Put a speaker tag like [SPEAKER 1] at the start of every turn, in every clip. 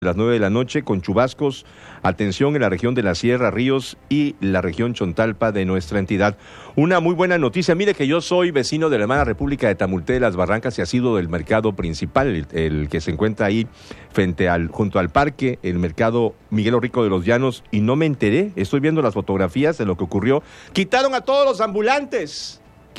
[SPEAKER 1] las 9 de la noche con chubascos, atención en la región de la Sierra, Ríos y la región Chontalpa de nuestra entidad. Una muy buena noticia, mire que yo soy vecino de la hermana República de Tamulté de las Barrancas y ha sido del mercado principal, el que se encuentra ahí junto al parque, el mercado Miguel Rico de los Llanos, y no me enteré, estoy viendo las fotografías de lo que ocurrió. Quitaron a todos los ambulantes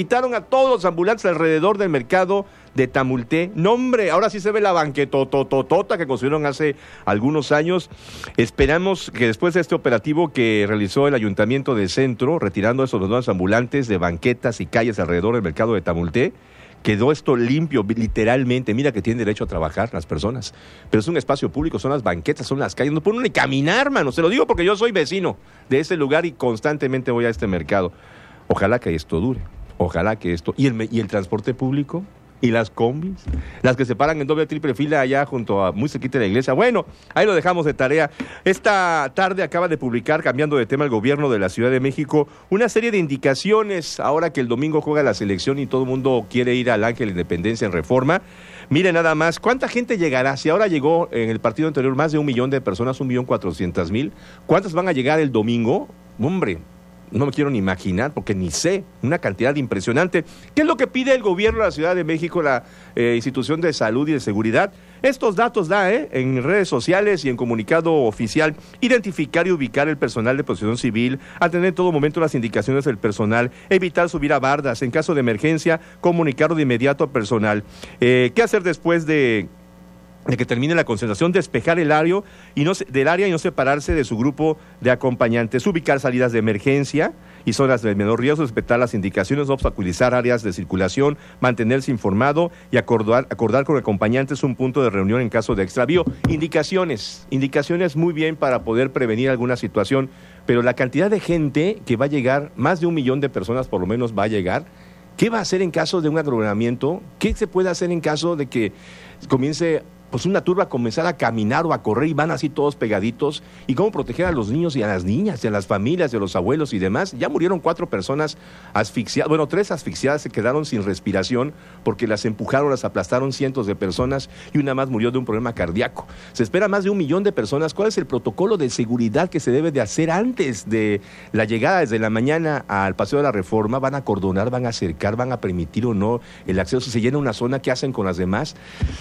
[SPEAKER 1] alrededor del mercado de Tamulté. No, hombre, ahora sí se ve la banquetototota que construyeron hace algunos años. Esperamos que después de este operativo que realizó el Ayuntamiento de Centro, retirando esos nuevos ambulantes de banquetas y calles alrededor del mercado de Tamulté, quedó esto limpio, literalmente. Mira que tienen derecho a trabajar las personas, pero es un espacio público, son las banquetas, son las calles, no pueden ni caminar, mano. Se lo digo porque yo soy vecino de ese lugar y constantemente voy a este mercado. Ojalá que esto dure, ojalá que esto... ¿Y el transporte público? ¿Y las combis? Las que se paran en doble, triple fila allá muy cerquita de la iglesia. Bueno, ahí lo dejamos de tarea. Esta tarde acaba de publicar, cambiando de tema, el gobierno de la Ciudad de México, una serie de indicaciones, ahora que el domingo juega la selección y todo el mundo quiere ir al Ángel Independencia en Reforma. Mire nada más, ¿cuánta gente llegará? Si ahora llegó en el partido anterior más de 1 millón de personas, 1.400.000, ¿cuántas van a llegar el domingo? Hombre, no me quiero ni imaginar, porque ni sé, una cantidad impresionante. ¿Qué es lo que pide el gobierno de la Ciudad de México, la institución de salud y de seguridad? Estos datos en redes sociales y en comunicado oficial: identificar y ubicar el personal de protección civil, atender en todo momento las indicaciones del personal, evitar subir a bardas, en caso de emergencia, comunicarlo de inmediato al personal. ¿Qué hacer después de que termine la concentración? Despejar el área y no separarse de su grupo de acompañantes, ubicar salidas de emergencia y zonas de menor riesgo, respetar las indicaciones, obstaculizar áreas de circulación, mantenerse informado y acordar con acompañantes un punto de reunión en caso de extravío. Indicaciones muy bien para poder prevenir alguna situación, pero la cantidad de gente que va a llegar, más de 1 millón de personas por lo menos va a llegar. ¿Qué va a hacer en caso de un aglomeramiento? ¿Qué se puede hacer en caso de que comience una turba a comenzar a caminar o a correr y van así todos pegaditos? ¿Y cómo proteger a los niños y a las niñas y a las familias y a los abuelos y demás? Ya murieron 4 personas asfixiadas, 3 asfixiadas, se quedaron sin respiración porque las empujaron, las aplastaron cientos de personas, y una más murió de un problema cardíaco. Se espera más de 1 millón de personas. ¿Cuál es el protocolo de seguridad que se debe de hacer antes de la llegada desde la mañana al Paseo de la Reforma? ¿Van a acordonar, van a acercar, van a permitir o no el acceso? Si se llena una zona, ¿qué hacen con las demás?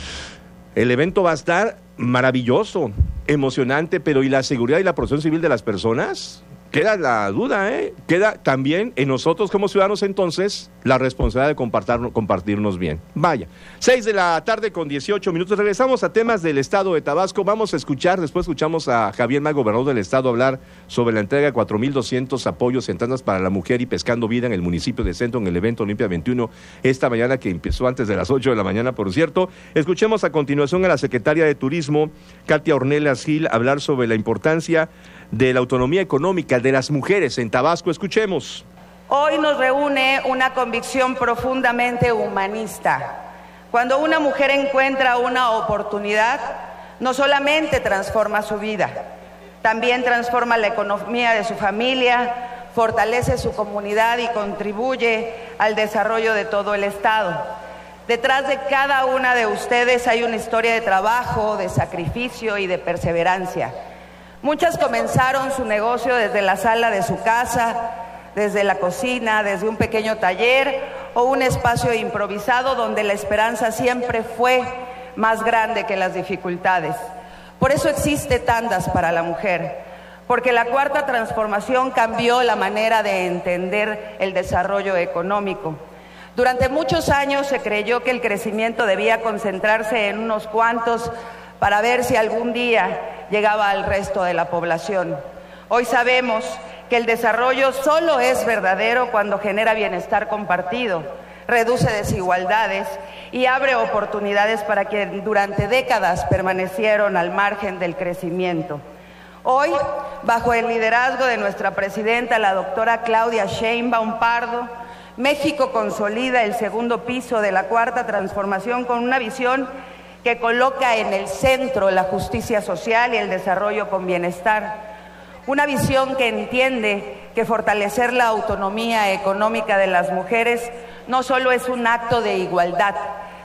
[SPEAKER 1] El evento va a estar maravilloso, emocionante, pero ¿y la seguridad y la protección civil de las personas? Queda la duda, Queda también en nosotros como ciudadanos, entonces, la responsabilidad de compartirnos bien. Vaya, 6 de la tarde con 18 minutos. Regresamos a temas del estado de Tabasco. Después escuchamos a Javier May, gobernador del estado, hablar sobre la entrega de 4,200 apoyos en tandas para la mujer y Pescando Vida en el municipio de Centro, en el evento Olimpia 21, esta mañana, que empezó antes de las 8 de la mañana, por cierto. Escuchemos a continuación a la secretaria de Turismo, Katia Ornelas Gil, hablar sobre la importancia de la autonomía económica de las mujeres en Tabasco. Escuchemos.
[SPEAKER 2] Hoy nos reúne una convicción profundamente humanista. Cuando una mujer encuentra una oportunidad, no solamente transforma su vida, también transforma la economía de su familia, fortalece su comunidad y contribuye al desarrollo de todo el estado. Detrás de cada una de ustedes hay una historia de trabajo, de sacrificio y de perseverancia. Muchas comenzaron su negocio desde la sala de su casa, desde la cocina, desde un pequeño taller o un espacio improvisado donde la esperanza siempre fue más grande que las dificultades. Por eso existe Tandas para la Mujer, porque la Cuarta Transformación cambió la manera de entender el desarrollo económico. Durante muchos años se creyó que el crecimiento debía concentrarse en unos cuantos para ver si algún día llegaba al resto de la población. Hoy sabemos que el desarrollo solo es verdadero cuando genera bienestar compartido, reduce desigualdades y abre oportunidades para quienes durante décadas permanecieron al margen del crecimiento. Hoy, bajo el liderazgo de nuestra presidenta, la doctora Claudia Sheinbaum Pardo, México consolida el segundo piso de la Cuarta Transformación con una visión que coloca en el centro la justicia social y el desarrollo con bienestar. Una visión que entiende que fortalecer la autonomía económica de las mujeres no solo es un acto de igualdad,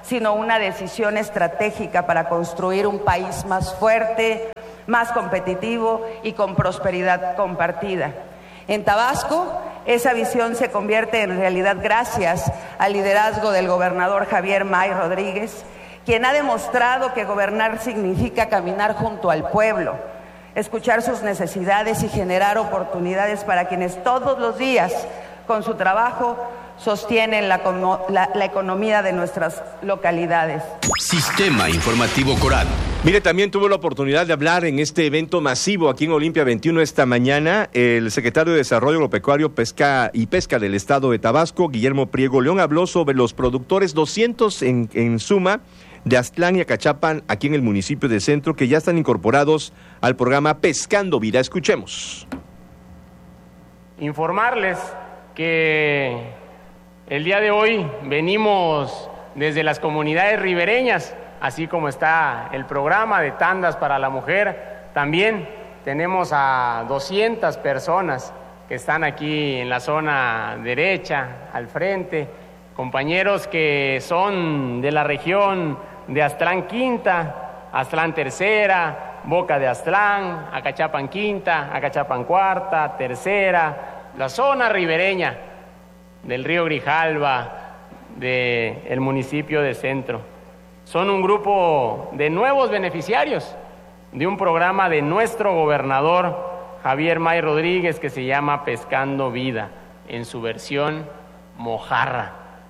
[SPEAKER 2] sino una decisión estratégica para construir un país más fuerte, más competitivo y con prosperidad compartida. En Tabasco, esa visión se convierte en realidad gracias al liderazgo del gobernador Javier May Rodríguez, quien ha demostrado que gobernar significa caminar junto al pueblo, escuchar sus necesidades y generar oportunidades para quienes todos los días, con su trabajo, sostienen la economía de nuestras localidades.
[SPEAKER 3] Sistema Informativo Corat.
[SPEAKER 1] Mire, también tuvo la oportunidad de hablar en este evento masivo aquí en Olimpia 21 esta mañana el secretario de Desarrollo Agropecuario, Pesca del Estado de Tabasco, Guillermo Priego León, habló sobre los productores 200 en suma de Aztlán y Acachapan, aquí en el municipio de Centro, que ya están incorporados al programa Pescando Vida. Escuchemos.
[SPEAKER 4] Informarles que el día de hoy venimos desde las comunidades ribereñas, así como está el programa de tandas para la mujer. También tenemos a 200 personas que están aquí en la zona derecha, al frente, compañeros que son de la región de Aztlán Quinta, Aztlán Tercera, Boca de Aztlán, Acachapan Quinta, Acachapan Cuarta, Tercera, la zona ribereña del río Grijalva, del municipio de Centro. Son un grupo de nuevos beneficiarios de un programa de nuestro gobernador Javier May Rodríguez que se llama Pescando Vida, en su versión mojarra.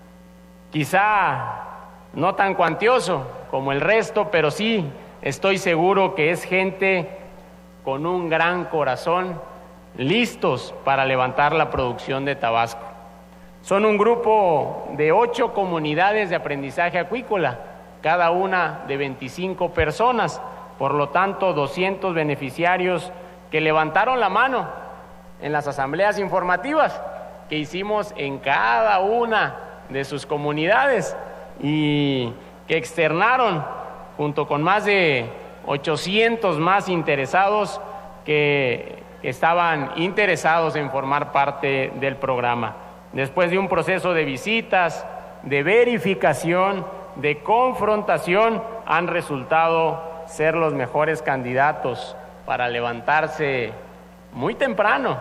[SPEAKER 4] Quizá no tan cuantioso como el resto, pero sí estoy seguro que es gente con un gran corazón, listos para levantar la producción de Tabasco. Son un grupo de 8 comunidades de aprendizaje acuícola, cada una de 25 personas, por lo tanto 200 beneficiarios que levantaron la mano en las asambleas informativas que hicimos en cada una de sus comunidades y que externaron junto con más de 800 más interesados que estaban interesados en formar parte del programa. Después de un proceso de visitas, de verificación, de confrontación, han resultado ser los mejores candidatos para levantarse muy temprano,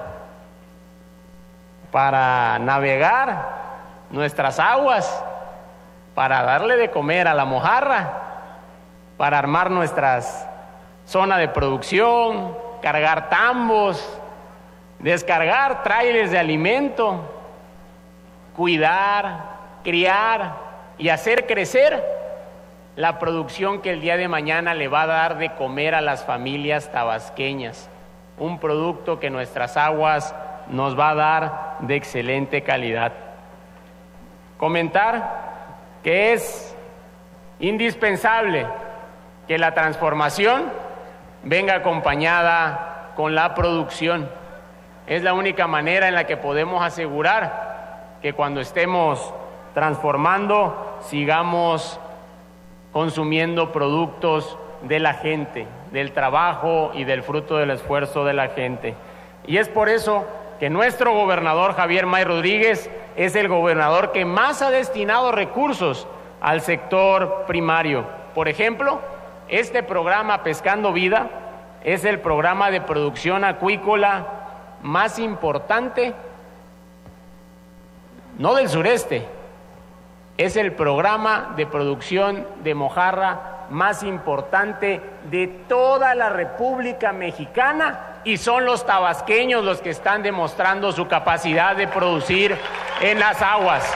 [SPEAKER 4] para navegar nuestras aguas, para darle de comer a la mojarra, para armar nuestras zonas de producción, cargar tambos, descargar trailers de alimento, cuidar, criar y hacer crecer la producción que el día de mañana le va a dar de comer a las familias tabasqueñas, un producto que nuestras aguas nos va a dar de excelente calidad. Comentar que es indispensable que la transformación venga acompañada con la producción. Es la única manera en la que podemos asegurar que cuando estemos transformando sigamos consumiendo productos de la gente, del trabajo y del fruto del esfuerzo de la gente. Y es por eso que nuestro gobernador Javier May Rodríguez es el gobernador que más ha destinado recursos al sector primario. Por ejemplo, este programa Pescando Vida es el programa de producción acuícola más importante, no del sureste, es el programa de producción de mojarra más importante de toda la República Mexicana y son los tabasqueños los que están demostrando su capacidad de producir en las aguas.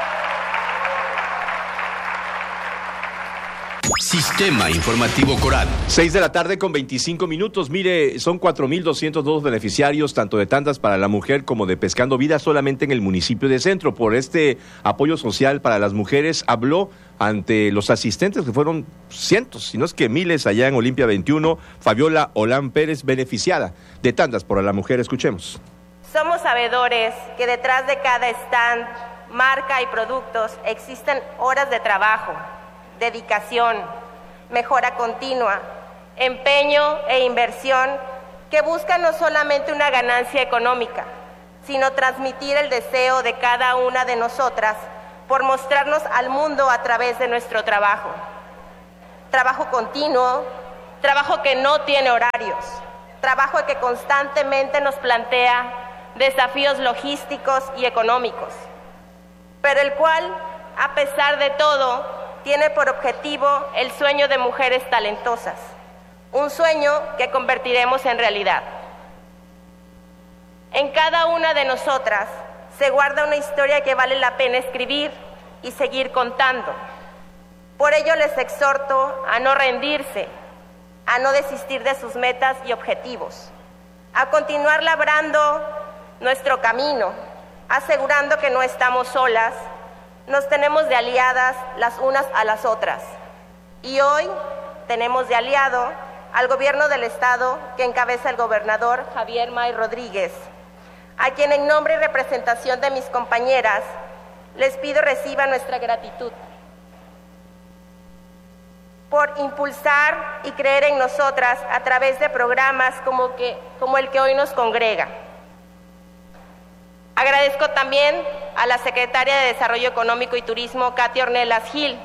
[SPEAKER 3] Sistema Informativo Corat.
[SPEAKER 1] 6 de la tarde con 25 minutos. Mire, son 4,202 beneficiarios, tanto de tandas para la mujer como de Pescando Vida, solamente en el municipio de Centro. Por este apoyo social para las mujeres, habló ante los asistentes, que fueron cientos, si no es que miles, allá en Olimpia 21, Fabiola Olán Pérez, beneficiada de tandas para la mujer. Escuchemos.
[SPEAKER 5] Somos sabedores que detrás de cada stand, marca y productos existen horas de trabajo, dedicación, mejora continua, empeño e inversión que buscan no solamente una ganancia económica, sino transmitir el deseo de cada una de nosotras por mostrarnos al mundo a través de nuestro trabajo. Trabajo continuo, trabajo que no tiene horarios, trabajo que constantemente nos plantea desafíos logísticos y económicos, pero el cual, a pesar de todo, tiene por objetivo el sueño de mujeres talentosas, un sueño que convertiremos en realidad. En cada una de nosotras se guarda una historia que vale la pena escribir y seguir contando. Por ello les exhorto a no rendirse, a no desistir de sus metas y objetivos, a continuar labrando nuestro camino, asegurando que no estamos solas, nos tenemos de aliadas las unas a las otras. Y hoy tenemos de aliado al gobierno del Estado que encabeza el gobernador Javier May Rodríguez, a quien en nombre y representación de mis compañeras les pido reciban nuestra gratitud por impulsar y creer en nosotras a través de programas como el que hoy nos congrega. Agradezco también a la Secretaria de Desarrollo Económico y Turismo, Katia Ornelas Gil,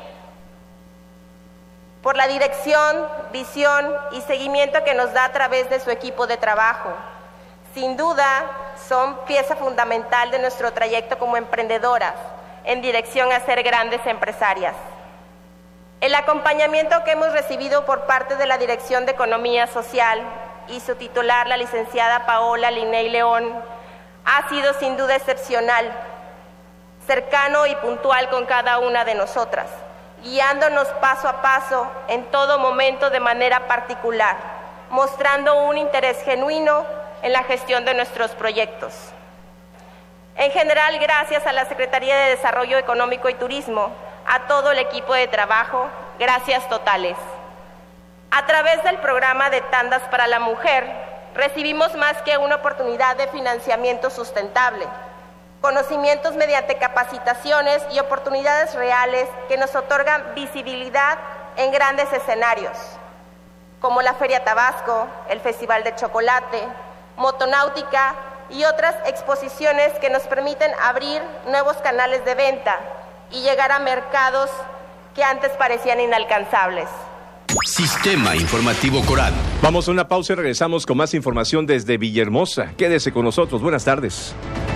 [SPEAKER 5] por la dirección, visión y seguimiento que nos da a través de su equipo de trabajo. Sin duda, son pieza fundamental de nuestro trayecto como emprendedoras en dirección a ser grandes empresarias. El acompañamiento que hemos recibido por parte de la Dirección de Economía Social y su titular, la licenciada Paola Linney León, ha sido sin duda excepcional, cercano y puntual con cada una de nosotras, guiándonos paso a paso en todo momento de manera particular, mostrando un interés genuino en la gestión de nuestros proyectos. En general, gracias a la Secretaría de Desarrollo Económico y Turismo, a todo el equipo de trabajo, gracias totales. A través del programa de Tandas para la Mujer, recibimos más que una oportunidad de financiamiento sustentable, conocimientos mediante capacitaciones y oportunidades reales que nos otorgan visibilidad en grandes escenarios, como la Feria Tabasco, el Festival de Chocolate, Motonáutica y otras exposiciones que nos permiten abrir nuevos canales de venta y llegar a mercados que antes parecían inalcanzables.
[SPEAKER 3] Sistema Informativo Corat.
[SPEAKER 1] Vamos a una pausa y regresamos con más información desde Villahermosa. Quédese con nosotros. Buenas tardes.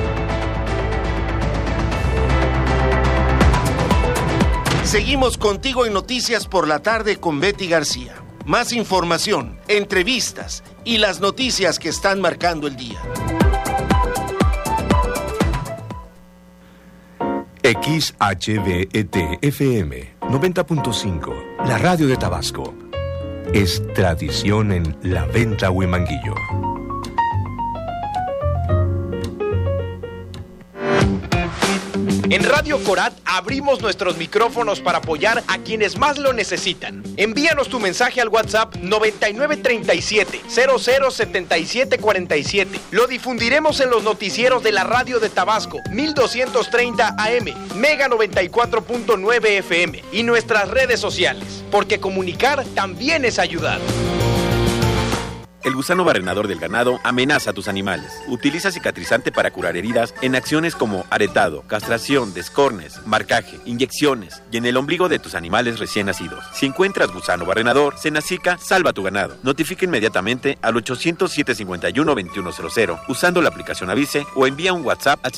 [SPEAKER 6] Seguimos contigo en Noticias por la Tarde con Betty García. Más información, entrevistas y las noticias que están marcando el día.
[SPEAKER 7] XHVET-FM 90.5, la radio de Tabasco. Es tradición en La Venta Huimanguillo.
[SPEAKER 8] En Radio Corat abrimos nuestros micrófonos para apoyar a quienes más lo necesitan. Envíanos tu mensaje al WhatsApp 9937-007747. Lo difundiremos en los noticieros de la radio de Tabasco, 1230 AM, Mega 94.9 FM y nuestras redes sociales, porque comunicar también es ayudar.
[SPEAKER 9] El gusano barrenador del ganado amenaza a tus animales. Utiliza cicatrizante para curar heridas en acciones como aretado, castración, descornes, marcaje, inyecciones y en el ombligo de tus animales recién nacidos. Si encuentras gusano barrenador, Senacica salva tu ganado. Notifica inmediatamente al 800-751-2100 usando la aplicación Avise o envía un WhatsApp al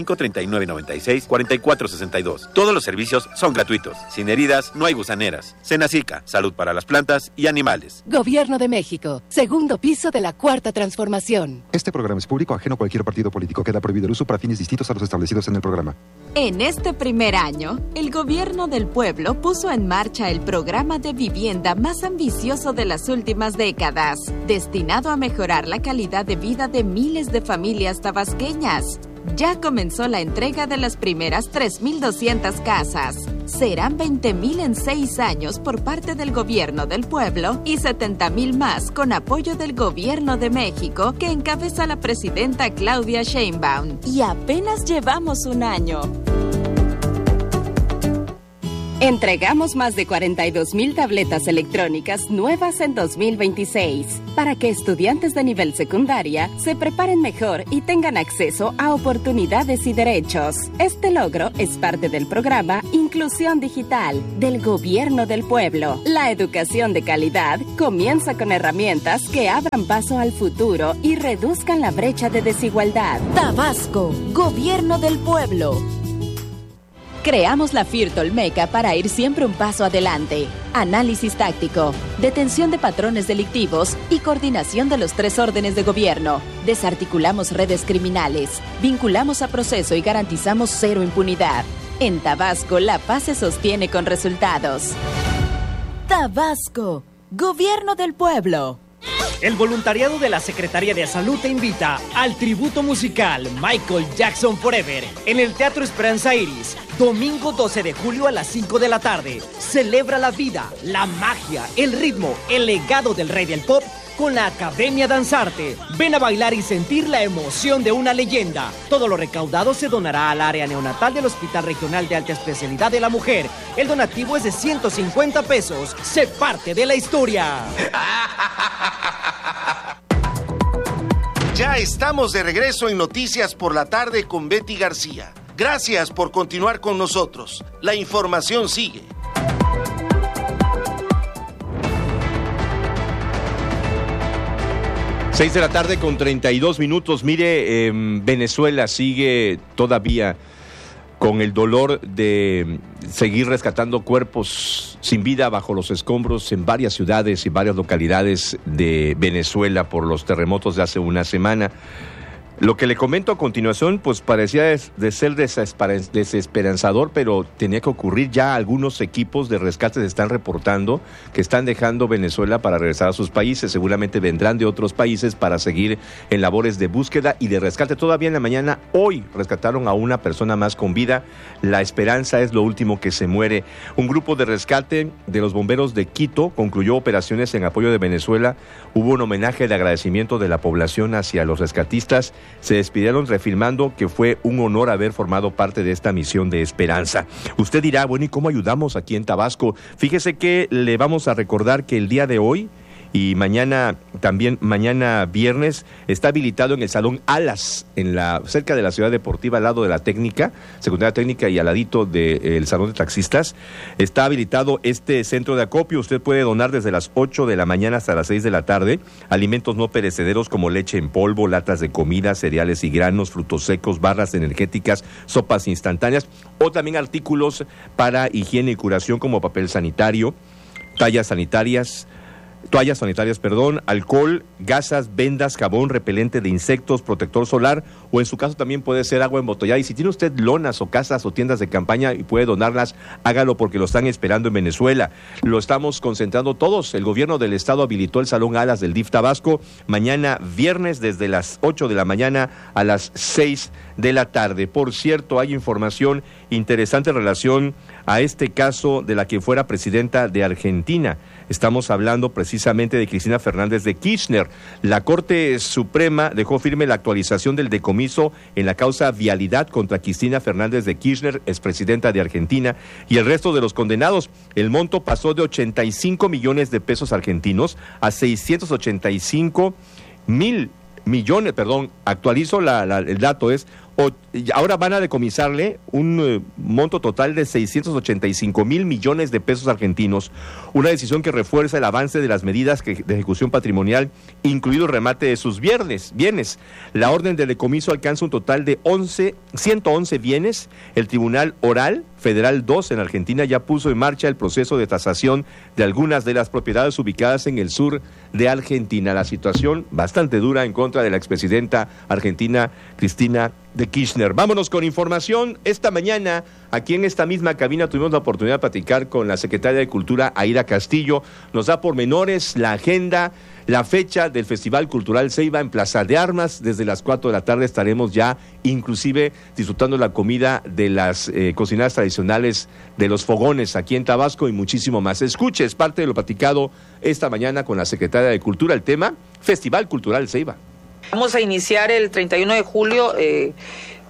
[SPEAKER 9] 553996-4462. Todos los servicios son gratuitos. Sin heridas, no hay gusaneras. Senacica, salud para las plantas y animales.
[SPEAKER 10] Gobierno de México, segundo piso de la Cuarta Transformación.
[SPEAKER 11] Este programa es público, ajeno a cualquier partido político. Queda prohibido el uso para fines distintos a los establecidos en el programa.
[SPEAKER 12] En este primer año, el Gobierno del Pueblo puso en marcha el programa de vivienda más ambicioso de las últimas décadas, destinado a mejorar la calidad de vida de miles de familias tabasqueñas. Ya comenzó la entrega de las primeras 3,200 casas. Serán 20,000 en 6 años por parte del Gobierno del Pueblo y 70,000 más con apoyo del Gobierno de México que encabeza la presidenta Claudia Sheinbaum. Y apenas llevamos un año.
[SPEAKER 10] Entregamos más de 42,000 tabletas electrónicas nuevas en 2026 para que estudiantes de nivel secundaria se preparen mejor y tengan acceso a oportunidades y derechos. Este logro es parte del programa Inclusión Digital del Gobierno del Pueblo. La educación de calidad comienza con herramientas que abran paso al futuro y reduzcan la brecha de desigualdad.
[SPEAKER 12] Tabasco, Gobierno del Pueblo. Creamos la FIRT Olmeca para ir siempre un paso adelante. Análisis táctico, detención de patrones delictivos y coordinación de los 3 órdenes de gobierno. Desarticulamos redes criminales, vinculamos a proceso y garantizamos 0 impunidad. En Tabasco, la paz se sostiene con resultados. Tabasco, Gobierno del Pueblo.
[SPEAKER 13] El voluntariado de la Secretaría de Salud te invita al tributo musical Michael Jackson Forever en el Teatro Esperanza Iris, domingo 12 de julio a las 5 de la tarde. Celebra la vida, la magia, el ritmo, el legado del rey del pop con la Academia Danzarte. Ven a bailar y sentir la emoción de una leyenda. Todo lo recaudado se donará al área neonatal del Hospital Regional de Alta Especialidad de la Mujer. El donativo es de 150 pesos. Sé parte de la historia.
[SPEAKER 6] Ya estamos de regreso en Noticias por la Tarde con Betty García. Gracias por continuar con nosotros. La información sigue.
[SPEAKER 1] Seis de la tarde con 32 minutos. Mire, Venezuela sigue todavía con el dolor de seguir rescatando cuerpos sin vida bajo los escombros en varias ciudades y varias localidades de Venezuela por los terremotos de hace una semana. Lo que le comento a continuación, pues parecía de ser desesperanzador, pero tenía que ocurrir. Ya algunos equipos de rescate se están reportando que están dejando Venezuela para regresar a sus países. Seguramente vendrán de otros países para seguir en labores de búsqueda y de rescate. Todavía en la mañana, hoy, rescataron a una persona más con vida. La esperanza es lo último que se muere. Un grupo de rescate de los bomberos de Quito concluyó operaciones en apoyo de Venezuela. Hubo un homenaje de agradecimiento de la población hacia los rescatistas. Se despidieron reafirmando que fue un honor haber formado parte de esta misión de esperanza. Usted dirá, bueno, ¿y cómo ayudamos aquí en Tabasco? Fíjese que le vamos a recordar que el día de hoy y mañana, también mañana viernes, está habilitado en el Salón Alas, cerca de la Ciudad Deportiva, al lado de la técnica, secundaria técnica y al ladito del Salón de Taxistas. Está habilitado este centro de acopio. Usted puede donar desde las 8 de la mañana hasta las 6 de la tarde alimentos no perecederos como leche en polvo, latas de comida, cereales y granos, frutos secos, barras energéticas, sopas instantáneas o también artículos para higiene y curación como papel sanitario, toallas sanitarias, alcohol, gasas, vendas, jabón, repelente de insectos, protector solar o en su caso también puede ser agua embotellada. Y si tiene usted lonas o casas o tiendas de campaña y puede donarlas, hágalo porque lo están esperando en Venezuela. Lo estamos concentrando todos. El gobierno del estado habilitó el Salón Alas del DIF Tabasco mañana viernes desde las 8 de la mañana a las 6 de la tarde. Por cierto, hay información interesante en relación a este caso de la que fuera presidenta de Argentina. Estamos hablando precisamente de Cristina Fernández de Kirchner. La Corte Suprema dejó firme la actualización del decomiso en la causa Vialidad contra Cristina Fernández de Kirchner, expresidenta de Argentina, y el resto de los condenados. El monto pasó de 85 millones de pesos argentinos a 685 mil millones, actualizo el dato, ahora van a decomisarle un monto total de 685 mil millones de pesos argentinos, una decisión que refuerza el avance de las medidas de ejecución patrimonial, incluido el remate de sus bienes. La orden de decomiso alcanza un total de 111 bienes. El Tribunal Oral Federal 2 en Argentina ya puso en marcha el proceso de tasación de algunas de las propiedades ubicadas en el sur de Argentina. La situación bastante dura en contra de la expresidenta argentina Cristina de Kirchner. Vámonos con información. Esta mañana, aquí en esta misma cabina, tuvimos la oportunidad de platicar con la secretaria de Cultura, Aida Castillo. Nos da pormenores, la agenda, la fecha del Festival Cultural Ceiba en Plaza de Armas. Desde las 4 de la tarde estaremos ya, inclusive, disfrutando la comida de las cocinadas tradicionales de los fogones aquí en Tabasco y muchísimo más. Escuche, es parte de lo platicado esta mañana con la secretaria de Cultura, el tema Festival Cultural Ceiba.
[SPEAKER 14] Vamos a iniciar el 31 de julio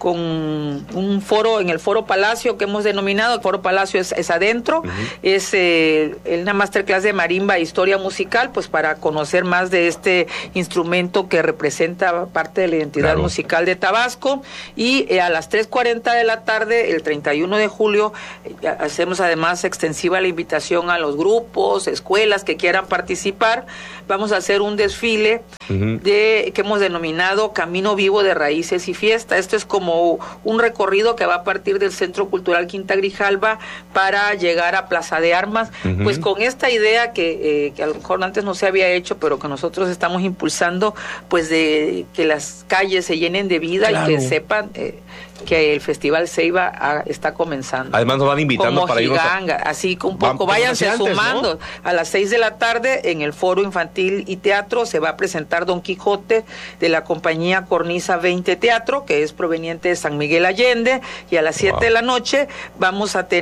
[SPEAKER 14] con un foro en el Foro Palacio que hemos denominado, el Foro Palacio es adentro, es una masterclass de marimba e historia musical, pues para conocer más de este instrumento que representa parte de la identidad musical de Tabasco. Y a las 3:40 de la tarde, el 31 de julio, hacemos además extensiva la invitación a los grupos, escuelas que quieran participar. Vamos a hacer un desfile que hemos denominado Camino Vivo de Raíces y Fiesta. Esto es como un recorrido que va a partir del Centro Cultural Quinta Grijalva para llegar a Plaza de Armas, pues con esta idea que a lo mejor antes no se había hecho, pero que nosotros estamos impulsando, pues de que las calles se llenen de vida y que sepan que el Festival Ceiba está comenzando.
[SPEAKER 1] Además nos van invitando
[SPEAKER 14] como
[SPEAKER 1] para irnos
[SPEAKER 14] así que un poco, váyanse sumando. A las 6 de la tarde en el Foro Infantil y Teatro se va a presentar Don Quijote de la compañía Cornisa 20 Teatro, que es proveniente de San Miguel Allende, y a las 7 de la noche vamos a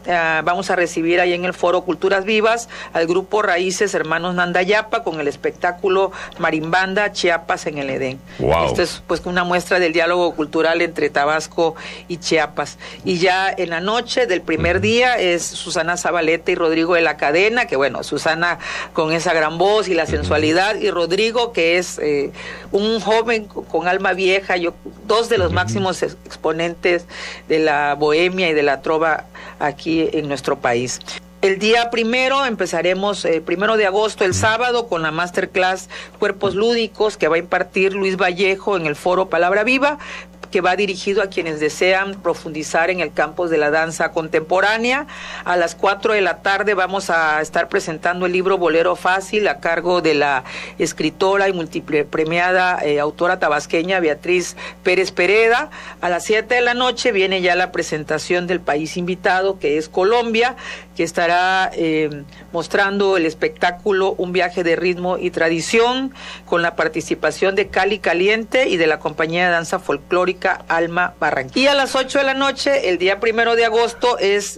[SPEAKER 14] recibir ahí en el Foro Culturas Vivas al grupo Raíces Hermanos Nandayapa con el espectáculo Marimbanda Chiapas en el Edén. Esto es pues una muestra del diálogo cultural entre Tabasco y Chiapas. Y ya en la noche del primer día es Susana Zabaleta y Rodrigo de la Cadena, que bueno, Susana con esa gran voz y la sensualidad, y Rodrigo que es un joven con alma vieja, dos de los máximos exponentes de la bohemia y de la trova aquí en nuestro país. El día primero empezaremos, 1 de agosto, el sábado, con la masterclass Cuerpos Lúdicos que va a impartir Luis Vallejo en el Foro Palabra Viva, que va dirigido a quienes desean profundizar en el campo de la danza contemporánea. A las 4 de la tarde vamos a estar presentando el libro Bolero Fácil a cargo de la escritora y múltiple premiada autora tabasqueña Beatriz Pérez Pereda. A las 7 de la noche viene ya la presentación del país invitado, que es Colombia, que estará mostrando el espectáculo Un viaje de ritmo y tradición, con la participación de Cali Caliente y de la compañía de danza folclórica Alma Barranquilla. Y a las 8 de la noche, el día 1 de agosto, es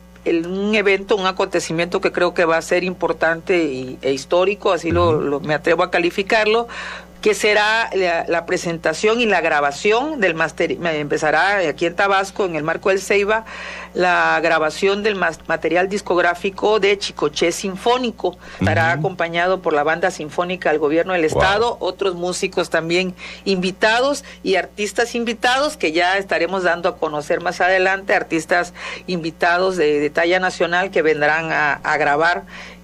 [SPEAKER 14] un evento, un acontecimiento que creo que va a ser importante e histórico, así me atrevo a calificarlo, que será la presentación y la grabación del empezará aquí en Tabasco, en el marco del Ceiba, la grabación del material discográfico de Chicoché Sinfónico. Estará acompañado por la Banda Sinfónica del Gobierno del Estado, otros músicos también invitados y artistas invitados que ya estaremos dando a conocer más adelante, artistas invitados de talla nacional que vendrán a grabar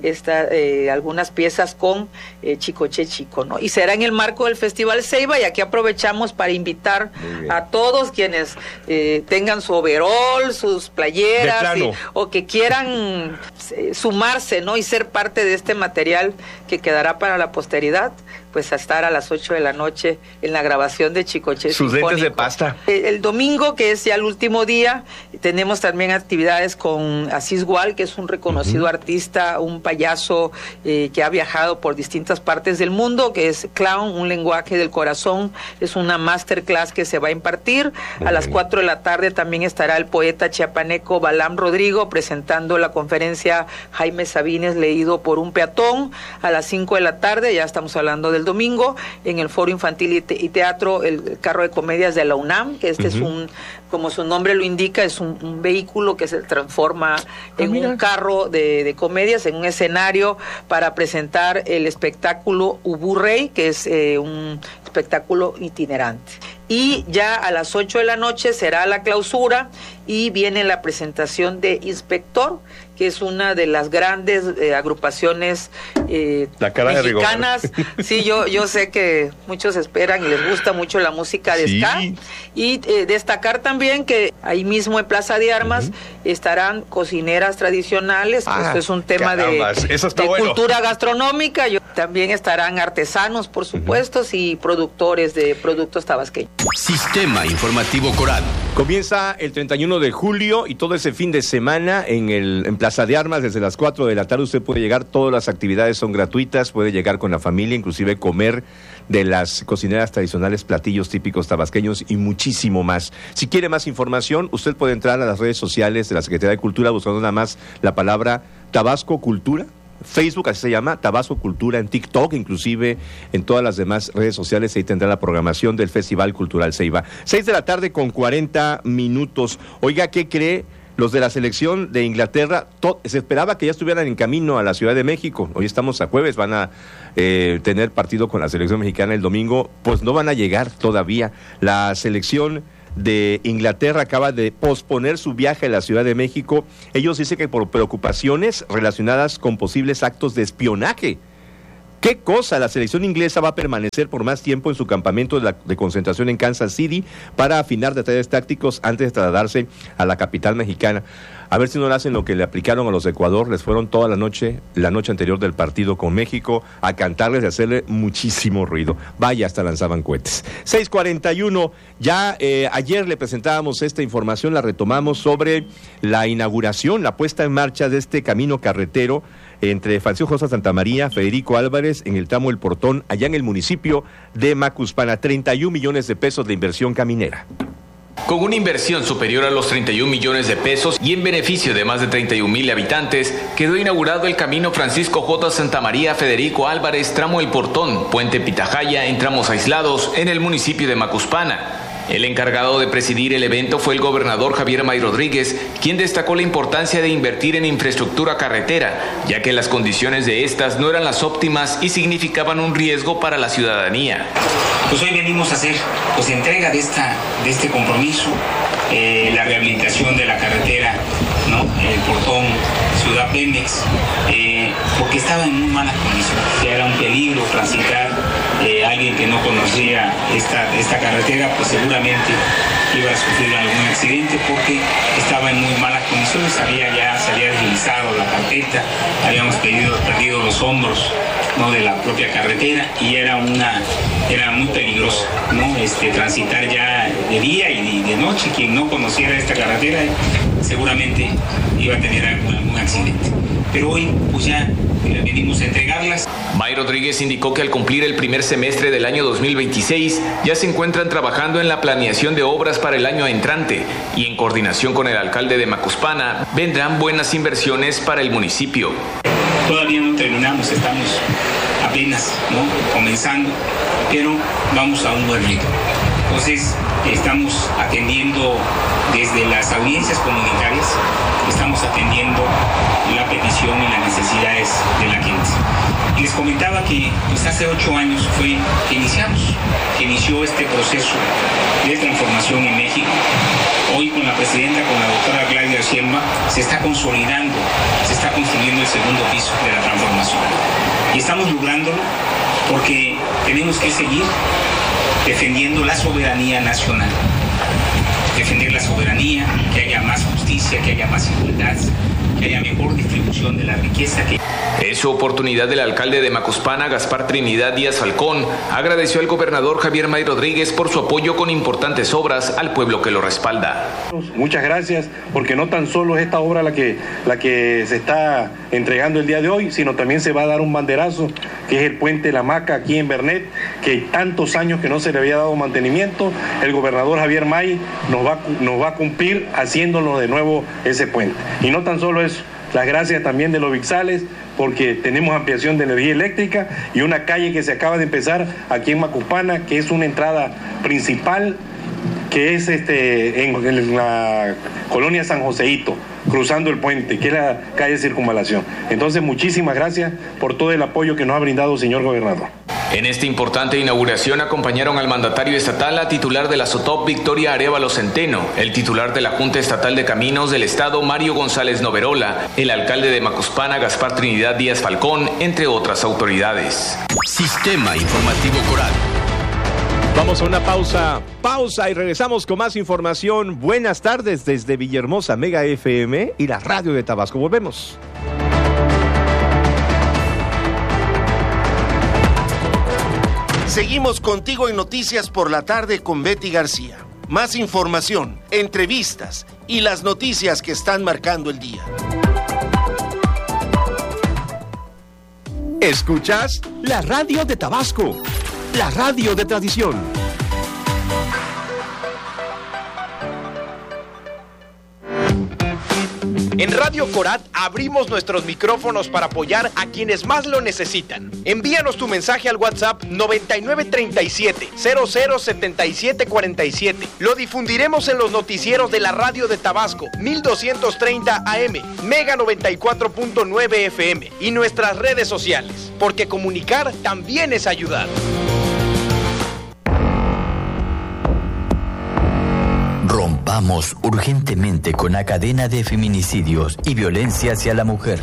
[SPEAKER 14] algunas piezas con Chicoché Chico, ¿no? Y será en el marco del Festival Ceiba, y aquí aprovechamos para invitar a todos quienes tengan su overol, sus playeras, o que quieran sumarse, ¿no? Y ser parte de este material que quedará para la posteridad, pues a estar a las 8 de la noche en la grabación de Chicoché
[SPEAKER 1] Sus
[SPEAKER 14] Sinfónico.
[SPEAKER 1] lentes de pasta.
[SPEAKER 14] El domingo, que es ya el último día, tenemos también actividades con Asís Gual, que es un reconocido artista, un payaso que ha viajado por distintas partes del mundo, que es Clown, un lenguaje del corazón. Es una masterclass que se va a impartir. A las 4 de la tarde también estará el poeta chiapaneco Balam Rodrigo presentando la conferencia Jaime Sabines, leído por un peatón. A las 5 de la tarde, ya estamos hablando del domingo, en el Foro Infantil y Teatro, el carro de comedias de la UNAM, que es como su nombre lo indica, es un vehículo que se transforma en un carro de comedias, en un escenario para presentar el espectáculo Ubú Rey, que es un espectáculo itinerante. Y ya a las 8 de la noche será la clausura y viene la presentación de Inspector, que es una de las grandes agrupaciones mexicanas. Sí, yo sé que muchos esperan y les gusta mucho la música de ska. Y destacar también que ahí mismo en Plaza de Armas estarán cocineras tradicionales. Esto es un tema de cultura gastronómica. También estarán artesanos, por supuesto, y productores de productos tabasqueños.
[SPEAKER 3] Sistema Informativo Coral.
[SPEAKER 1] Comienza el 31 de julio y todo ese fin de semana en Plaza de Armas desde las 4 de la tarde usted puede llegar, todas las actividades son gratuitas, puede llegar con la familia, inclusive comer de las cocineras tradicionales, platillos típicos tabasqueños y muchísimo más. Si quiere más información, usted puede entrar a las redes sociales de la Secretaría de Cultura buscando nada más la palabra Tabasco Cultura Facebook, así se llama, Tabasco Cultura, en TikTok, inclusive en todas las demás redes sociales. Ahí tendrá la programación del Festival Cultural Ceiba. 6:40 p.m. Oiga, ¿qué cree? Los de la selección de Inglaterra, se esperaba que ya estuvieran en camino a la Ciudad de México. Hoy estamos a jueves, van a tener partido con la selección mexicana el domingo. Pues no van a llegar todavía. La selección de Inglaterra acaba de posponer su viaje a la Ciudad de México. Ellos dicen que por preocupaciones relacionadas con posibles actos de espionaje. ¿Qué cosa? La selección inglesa va a permanecer por más tiempo en su campamento de concentración en Kansas City para afinar detalles tácticos antes de trasladarse a la capital mexicana. A ver si no le hacen lo que le aplicaron a los de Ecuador. Les fueron toda la noche anterior del partido con México, a cantarles y hacerle muchísimo ruido. Vaya, hasta lanzaban cohetes. 6:41, ya ayer le presentábamos esta información, la retomamos sobre la inauguración, la puesta en marcha de este camino carretero entre Francisco José Santa María, Federico Álvarez, en el tramo El Portón, allá en el municipio de Macuspana. 31 millones de pesos de inversión caminera.
[SPEAKER 15] Con una inversión superior a los 31 millones de pesos y en beneficio de más de 31,000 habitantes, quedó inaugurado el camino Francisco J. Santa María Federico Álvarez, tramo El Portón, Puente Pitahaya, en tramos aislados, en el municipio de Macuspana. El encargado de presidir el evento fue el gobernador Javier May Rodríguez, quien destacó la importancia de invertir en infraestructura carretera, ya que las condiciones de estas no eran las óptimas y significaban un riesgo para la ciudadanía.
[SPEAKER 16] Pues hoy venimos a hacer entrega de este compromiso, la rehabilitación de la carretera, ¿no? El Portón, Ciudad Pemex, porque estaba en muy malas condiciones. Era un peligro transitar. Alguien que no conocía esta carretera, pues seguramente iba a sufrir algún accidente porque estaba en muy malas condiciones. Se había deslizado la carpeta, habíamos perdido los hombros, ¿no?, de la propia carretera, y era muy peligroso, ¿no? Transitar ya de día y de noche. Quien no conociera esta carretera seguramente iba a tener algún accidente. Pero hoy pues ya venimos a entregarlas.
[SPEAKER 15] May Rodríguez indicó que al cumplir el primer semestre del año 2026 ya se encuentran trabajando en la planeación de obras para el año entrante y en coordinación con el alcalde de Macuspana vendrán buenas inversiones para el municipio.
[SPEAKER 16] Todavía no terminamos, estamos apenas, ¿no?, comenzando, pero vamos a un buen ritmo. Entonces estamos atendiendo desde las audiencias comunitarias, estamos atendiendo la petición y las necesidades de la gente. Y les comentaba que pues hace 8 años fue que inició este proceso de transformación en México. Hoy con la presidenta, con la doctora Claudia Sheinbaum, se está consolidando, se está construyendo el segundo piso de la transformación. Y estamos lográndolo porque tenemos que seguir defendiendo la soberanía nacional. Defender la soberanía, que haya más justicia, que haya más igualdad, que haya mejor distribución de la riqueza.
[SPEAKER 15] En su oportunidad, el alcalde de Macuspana, Gaspar Trinidad Díaz Falcón, agradeció al gobernador Javier May Rodríguez por su apoyo con importantes obras al pueblo que lo respalda.
[SPEAKER 17] Muchas gracias, porque no tan solo es esta obra la que se está entregando el día de hoy, sino también se va a dar un banderazo, que es el puente La Maca aquí en Bernet, que tantos años que no se le había dado mantenimiento. El gobernador Javier May nos va a cumplir haciéndolo de nuevo ese puente. Y no tan solo eso, las gracias también de los Vixales, porque tenemos ampliación de energía eléctrica y una calle que se acaba de empezar aquí en Macuspana, que es una entrada principal, que es en la colonia San Joseito, cruzando el puente, que es la calle Circunvalación. Entonces, muchísimas gracias por todo el apoyo que nos ha brindado, señor gobernador.
[SPEAKER 15] En esta importante inauguración acompañaron al mandatario estatal, la titular de la SOTOP, Victoria Arévalo Centeno, el titular de la Junta Estatal de Caminos del Estado, Mario González Noverola, el alcalde de Macuspana, Gaspar Trinidad Díaz Falcón, entre otras autoridades.
[SPEAKER 3] Sistema Informativo Coral.
[SPEAKER 1] Vamos a una pausa y regresamos con más información. Buenas tardes desde Villahermosa, Mega FM y la Radio de Tabasco. Volvemos.
[SPEAKER 6] Seguimos contigo en Noticias por la Tarde con Betty García. Más información, entrevistas y las noticias que están marcando el día.
[SPEAKER 7] ¿Escuchas? La Radio de Tabasco, la radio de tradición.
[SPEAKER 8] En Radio Corat abrimos nuestros micrófonos para apoyar a quienes más lo necesitan. Envíanos tu mensaje al WhatsApp 9937 007747. Lo difundiremos en los noticieros de la radio de Tabasco, 1230 AM, Mega 94.9 FM y nuestras redes sociales, porque comunicar también es ayudar.
[SPEAKER 18] Rompamos urgentemente con la cadena de feminicidios y violencia hacia la mujer.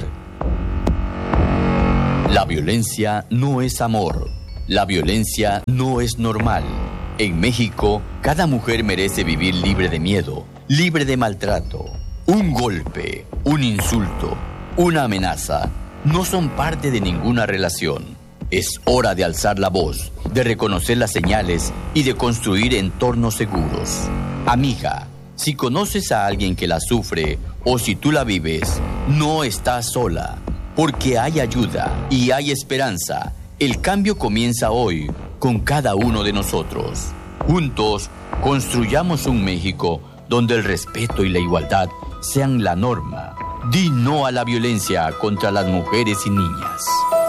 [SPEAKER 18] La violencia no es amor. La violencia no es normal. En México, cada mujer merece vivir libre de miedo, libre de maltrato. Un golpe, un insulto, una amenaza no son parte de ninguna relación. Es hora de alzar la voz, de reconocer las señales y de construir entornos seguros. Amiga, si conoces a alguien que la sufre o si tú la vives, no estás sola, porque hay ayuda y hay esperanza. El cambio comienza hoy con cada uno de nosotros. Juntos, construyamos un México donde el respeto y la igualdad sean la norma. Di no a la violencia contra las mujeres y niñas.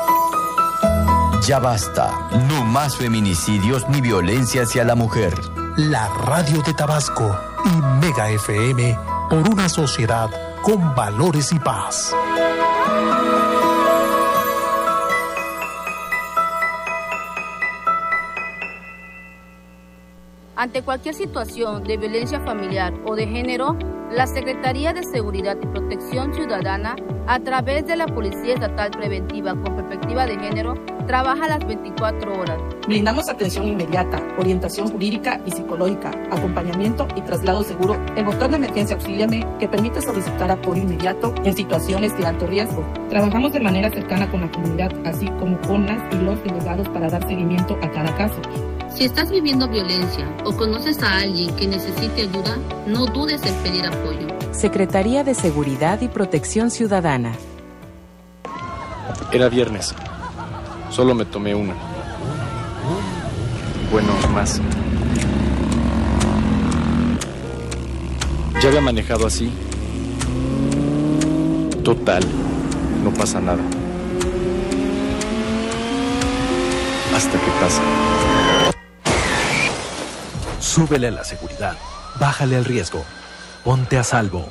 [SPEAKER 18] Ya basta, no más feminicidios ni violencia hacia la mujer.
[SPEAKER 19] La radio de Tabasco y Mega FM por una sociedad con valores y paz.
[SPEAKER 20] Ante cualquier situación de violencia familiar o de género, la Secretaría de Seguridad y Protección Ciudadana, a través de la Policía Estatal Preventiva con Perspectiva de Género, trabaja las 24 horas.
[SPEAKER 21] Brindamos atención inmediata, orientación jurídica y psicológica, acompañamiento y traslado seguro. El botón de emergencia Auxíliame, que permite solicitar apoyo inmediato en situaciones de alto riesgo. Trabajamos de manera cercana con la comunidad, así como con las y los delegados para dar seguimiento a cada caso.
[SPEAKER 20] Si estás viviendo violencia o conoces a alguien que necesite ayuda, no dudes en pedir apoyo.
[SPEAKER 22] Secretaría de Seguridad y Protección Ciudadana.
[SPEAKER 23] Era viernes. Solo me tomé una. Bueno, más. Ya había manejado así. Total, no pasa nada. Hasta que pasa.
[SPEAKER 19] Súbele a la seguridad, bájale al riesgo, ponte a salvo.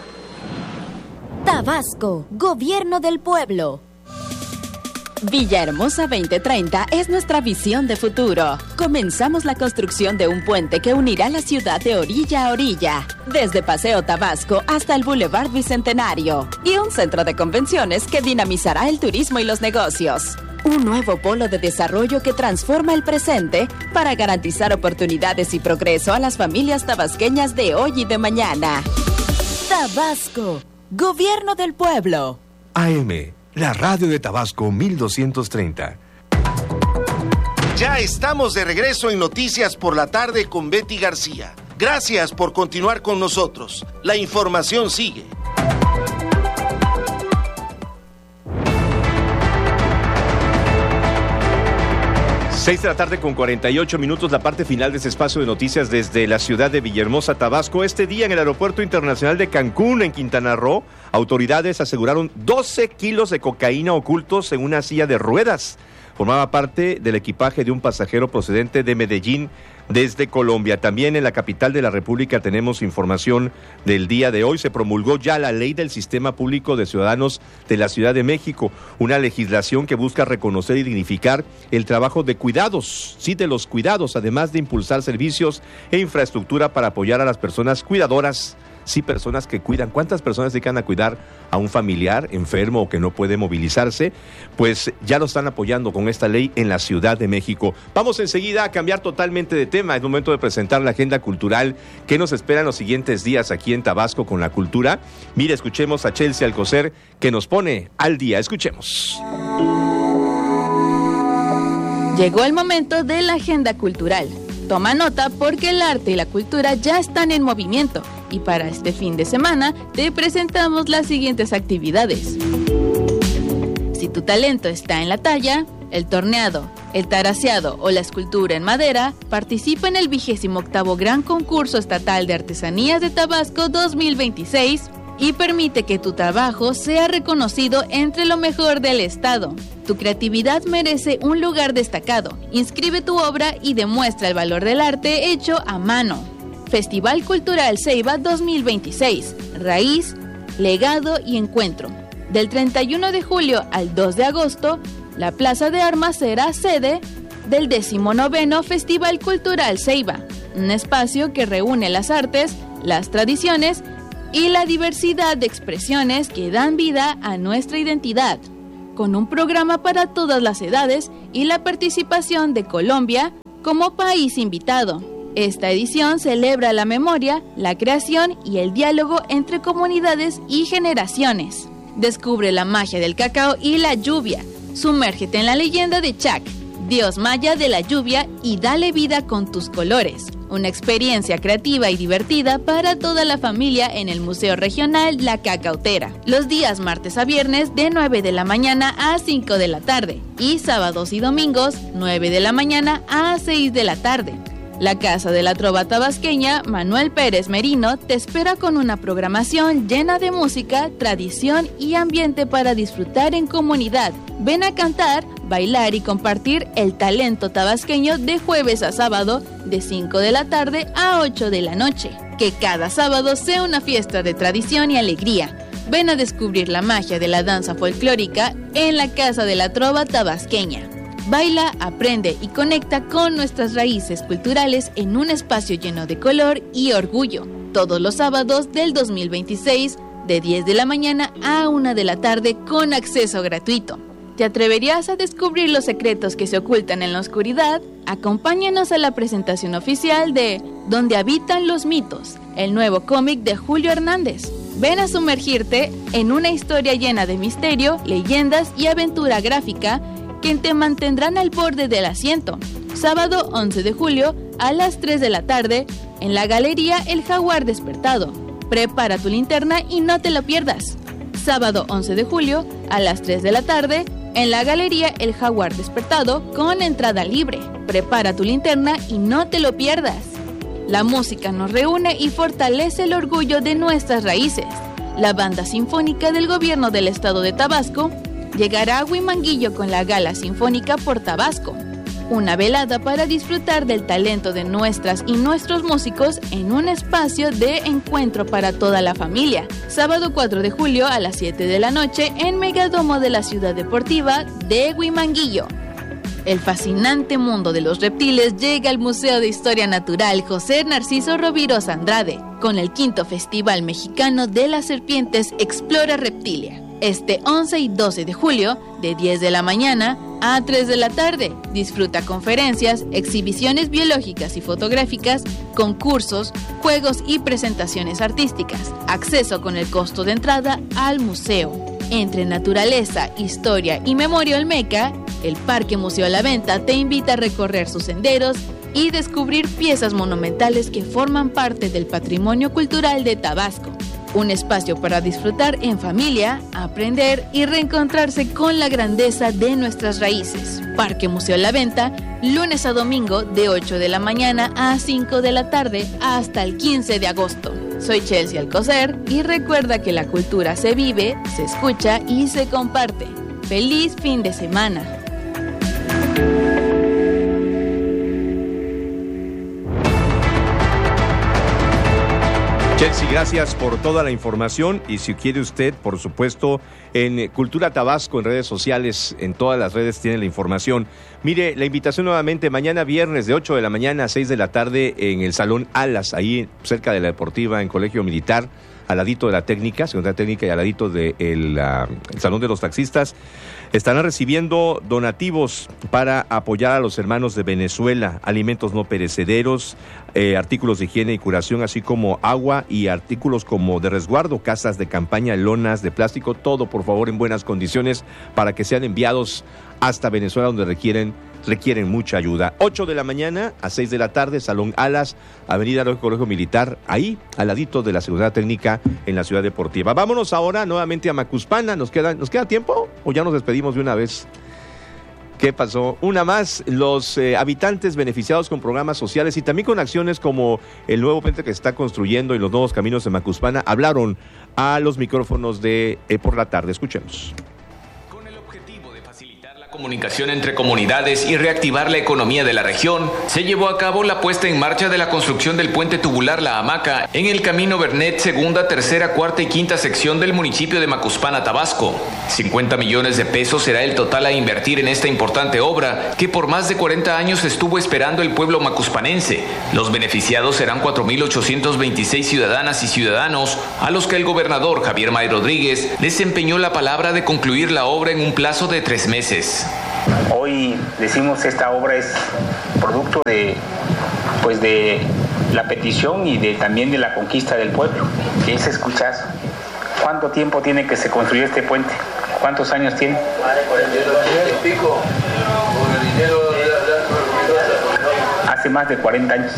[SPEAKER 10] Tabasco, Gobierno del Pueblo.
[SPEAKER 12] Villahermosa 2030 es nuestra visión de futuro. Comenzamos la construcción de un puente que unirá la ciudad de orilla a orilla, desde Paseo Tabasco hasta el Boulevard Bicentenario, y un centro de convenciones que dinamizará el turismo y los negocios. Un nuevo polo de desarrollo que transforma el presente para garantizar oportunidades y progreso a las familias tabasqueñas de hoy y de mañana.
[SPEAKER 10] Tabasco, Gobierno del Pueblo.
[SPEAKER 7] AM, la radio de Tabasco 1230.
[SPEAKER 6] Ya estamos de regreso en Noticias por la Tarde con Betty García. Gracias por continuar con nosotros. La información sigue.
[SPEAKER 1] 6 de la tarde con 48 minutos, la parte final de este espacio de noticias desde la ciudad de Villahermosa, Tabasco. Este día en el Aeropuerto Internacional de Cancún, en Quintana Roo, autoridades aseguraron 12 kilos de cocaína ocultos en una silla de ruedas. Formaba parte del equipaje de un pasajero procedente de Medellín desde Colombia. También en la capital de la República tenemos información del día de hoy. Se promulgó ya la Ley del Sistema Público de Ciudadanos de la Ciudad de México, una legislación que busca reconocer y dignificar el trabajo de cuidados, sí, de los cuidados, además de impulsar servicios e infraestructura para apoyar a las personas cuidadoras. Sí, personas que cuidan. ¿Cuántas personas se dedican a cuidar a un familiar enfermo o que no puede movilizarse? Pues ya lo están apoyando con esta ley en la Ciudad de México. Vamos enseguida a cambiar totalmente de tema. Es momento de presentar la agenda cultural que nos espera en los siguientes días aquí en Tabasco con la cultura. Mire, escuchemos a Chelsea Alcocer que nos pone al día. Escuchemos.
[SPEAKER 24] Llegó el momento de la agenda cultural. Toma nota porque el arte y la cultura ya están en movimiento. Y para este fin de semana te presentamos las siguientes actividades. Si tu talento está en la talla, el torneado, el taraceado o la escultura en madera, participa en el 28º Gran Concurso Estatal de Artesanías de Tabasco 2026 y permite que tu trabajo sea reconocido entre lo mejor del estado. Tu creatividad merece un lugar destacado. Inscribe tu obra y demuestra el valor del arte hecho a mano. Festival Cultural Ceiba 2026. Raíz, legado y encuentro. Del 31 de julio al 2 de agosto, la Plaza de Armas será sede del 19º Festival Cultural Ceiba, un espacio que reúne las artes, las tradiciones y la diversidad de expresiones que dan vida a nuestra identidad, con un programa para todas las edades y la participación de Colombia como país invitado. Esta edición celebra la memoria, la creación y el diálogo entre comunidades y generaciones. Descubre la magia del cacao y la lluvia. Sumérgete en la leyenda de Chac, dios maya de la lluvia, y dale vida con tus colores. Una experiencia creativa y divertida para toda la familia en el Museo Regional La Cacautera. Los días martes a viernes de 9 de la mañana a 5 de la tarde y sábados y domingos 9 de la mañana a 6 de la tarde. La Casa de la Trova Tabasqueña Manuel Pérez Merino te espera con una programación llena de música, tradición y ambiente para disfrutar en comunidad. Ven a cantar, bailar y compartir el talento tabasqueño de jueves a sábado de 5 de la tarde a 8 de la noche. Que cada sábado sea una fiesta de tradición y alegría. Ven a descubrir la magia de la danza folclórica en la Casa de la Trova Tabasqueña. Baila, aprende y conecta con nuestras raíces culturales en un espacio lleno de color y orgullo. Todos los sábados del 2026, de 10 de la mañana a 1 de la tarde, con acceso gratuito. ¿Te atreverías a descubrir los secretos que se ocultan en la oscuridad? Acompáñanos a la presentación oficial de Donde habitan los mitos, el nuevo cómic de Julio Hernández. Ven a sumergirte en una historia llena de misterio, leyendas y aventura gráfica que te mantendrán al borde del asiento. Sábado 11 de julio a las 3 de la tarde en la Galería El Jaguar Despertado. Prepara tu linterna y no te lo pierdas. Sábado 11 de julio a las 3 de la tarde en la Galería El Jaguar Despertado con entrada libre. Prepara tu linterna y no te lo pierdas. La música nos reúne y fortalece el orgullo de nuestras raíces. La Banda Sinfónica del Gobierno del Estado de Tabasco llegará a Huimanguillo con la Gala Sinfónica por Tabasco, una velada para disfrutar del talento de nuestras y nuestros músicos en un espacio de encuentro para toda la familia. Sábado 4 de julio a las 7 de la noche en Megadomo de la Ciudad Deportiva de Huimanguillo. El fascinante mundo de los reptiles llega al Museo de Historia Natural José Narciso Rovirosa Andrade con el 5º Festival Mexicano de las Serpientes Explora Reptilia. Este 11 y 12 de julio, de 10 de la mañana a 3 de la tarde. Disfruta conferencias, exhibiciones biológicas y fotográficas, concursos, juegos y presentaciones artísticas. Acceso con el costo de entrada al museo. Entre naturaleza, historia y memoria olmeca, el Parque Museo La Venta te invita a recorrer sus senderos y descubrir piezas monumentales que forman parte del patrimonio cultural de Tabasco. Un espacio para disfrutar en familia, aprender y reencontrarse con la grandeza de nuestras raíces. Parque Museo La Venta, lunes a domingo de 8 de la mañana a 5 de la tarde hasta el 15 de agosto. Soy Chelsea Alcocer y recuerda que la cultura se vive, se escucha y se comparte. ¡Feliz fin de semana!
[SPEAKER 1] Chelsea, gracias por toda la información y si quiere usted, por supuesto, en Cultura Tabasco, en redes sociales, en todas las redes tiene la información. Mire, la invitación nuevamente mañana viernes de 8 de la mañana a 6 de la tarde en el Salón Alas, ahí cerca de la Deportiva en Colegio Militar, al ladito de la técnica, segunda técnica y al ladito del Salón de los Taxistas. Estarán recibiendo donativos para apoyar a los hermanos de Venezuela, alimentos no perecederos, artículos de higiene y curación, así como agua y artículos como de resguardo, casas de campaña, lonas de plástico, todo por favor en buenas condiciones para que sean enviados hasta Venezuela donde requieren mucha ayuda. 8 de la mañana a 6 de la tarde, Salón Alas, Avenida Colegio Militar, ahí al ladito de la Seguridad Técnica en la Ciudad Deportiva. Vámonos ahora nuevamente a Macuspana. ¿Nos queda tiempo o ya nos despedimos de una vez? ¿Qué pasó? Una más, los habitantes beneficiados con programas sociales y también con acciones como el nuevo puente que se está construyendo y los nuevos caminos de Macuspana hablaron a los micrófonos de Por la Tarde. Escuchemos.
[SPEAKER 15] Comunicación entre comunidades y reactivar la economía de la región, se llevó a cabo la puesta en marcha de la construcción del puente tubular La Hamaca en el camino Bernet, segunda, tercera, cuarta y quinta sección del municipio de Macuspana, Tabasco. 50 millones de pesos será el total a invertir en esta importante obra que por más de 40 años estuvo esperando el pueblo macuspanense. Los beneficiados serán 4.826 ciudadanas y ciudadanos a los que el gobernador Javier May Rodríguez desempeñó la palabra de concluir la obra en un plazo de 3 meses.
[SPEAKER 2] Hoy decimos esta obra es producto de la petición y también de la conquista del pueblo, que es escuchazo. ¿Cuánto tiempo tiene que se construyó este puente? ¿Cuántos años tiene? Hace más de 40 años.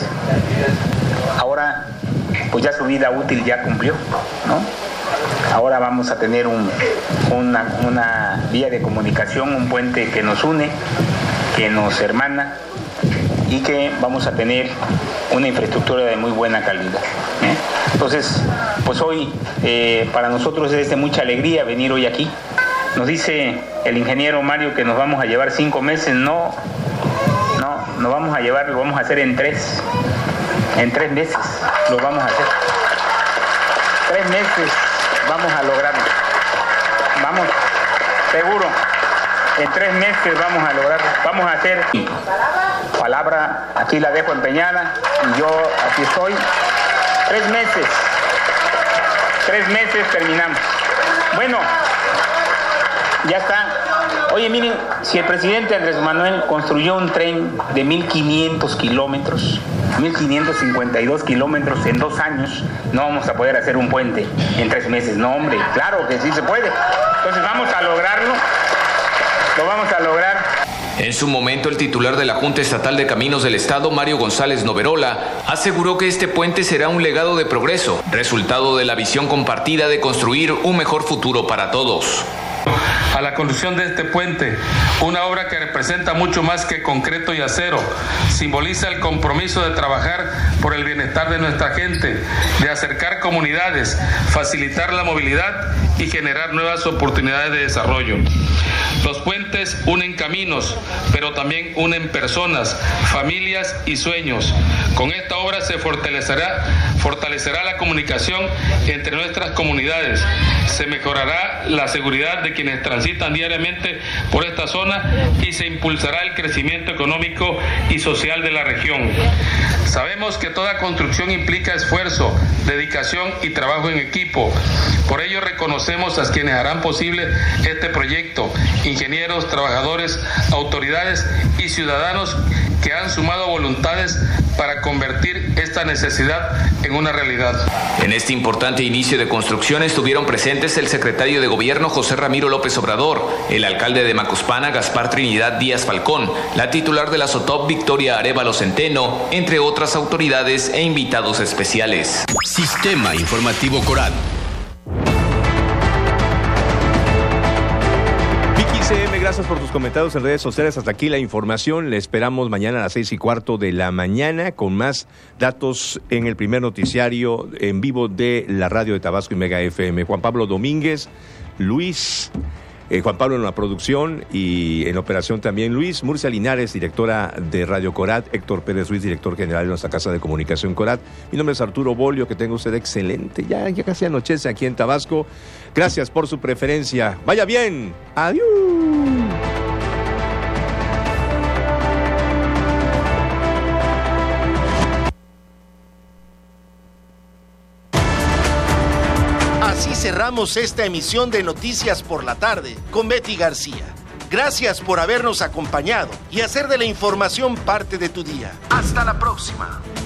[SPEAKER 2] Ahora, pues ya su vida útil ya cumplió, ¿no? Ahora vamos a tener una vía de comunicación, un puente que nos une, que nos hermana y que vamos a tener una infraestructura de muy buena calidad. Entonces, pues hoy para nosotros es de mucha alegría venir hoy aquí. Nos dice el ingeniero Mario que nos vamos a llevar 5 meses. No vamos a llevar, lo vamos a hacer en 3 meses, lo vamos a hacer. 3 meses. Vamos a lograrlo. Vamos, seguro. En 3 meses vamos a lograrlo. Vamos a hacer palabra, aquí la dejo empeñada y yo aquí estoy. 3 meses. 3 meses terminamos. Bueno, ya está. Oye, miren, si el presidente Andrés Manuel construyó un tren de 1.500 kilómetros, 1.552 kilómetros en 2 años, no vamos a poder hacer un puente en 3 meses. No, hombre, claro que sí se puede. Entonces vamos a lograrlo, lo vamos a lograr.
[SPEAKER 15] En su momento, el titular de la Junta Estatal de Caminos del Estado, Mario González Noverola, aseguró que este puente será un legado de progreso, resultado de la visión compartida de construir un mejor futuro para todos.
[SPEAKER 17] A la construcción de este puente, una obra que representa mucho más que concreto y acero, simboliza el compromiso de trabajar por el bienestar de nuestra gente, de acercar comunidades, facilitar la movilidad y generar nuevas oportunidades de desarrollo. Los puentes unen caminos, pero también unen personas, familias y sueños. Con esta obra se fortalecerá la comunicación entre nuestras comunidades, se mejorará la seguridad de quienes transitan diariamente por esta zona y se impulsará el crecimiento económico y social de la región. Sabemos que toda construcción implica esfuerzo, dedicación y trabajo en equipo. Por ello reconocemos a quienes harán posible este proyecto, ingenieros, trabajadores, autoridades y ciudadanos que han sumado voluntades para convertir esta necesidad en una realidad.
[SPEAKER 15] En este importante inicio de construcción estuvieron presentes el secretario de Gobierno José Ramiro López Obrador, el alcalde de Macuspana Gaspar Trinidad Díaz Falcón, la titular de la SOTOP Victoria Arévalo Centeno, entre otras autoridades e invitados especiales.
[SPEAKER 3] Sistema Informativo Corat.
[SPEAKER 1] CM, gracias por tus comentarios en redes sociales. Hasta aquí la información. Le esperamos mañana a las 6:15 de la mañana con más datos en el primer noticiario en vivo de la radio de Tabasco y Mega FM. Juan Pablo Domínguez, Luis, Juan Pablo en la producción y en operación también Luis, Murcia Linares, directora de Radio Corat, Héctor Pérez Ruiz, director general de nuestra Casa de Comunicación Corat. Mi nombre es Arturo Bolio, que tenga usted excelente, ya casi anochece aquí en Tabasco. Gracias por su preferencia. Vaya bien. Adiós.
[SPEAKER 6] Así cerramos esta emisión de Noticias por la Tarde con Betty García. Gracias por habernos acompañado y hacer de la información parte de tu día. Hasta la próxima.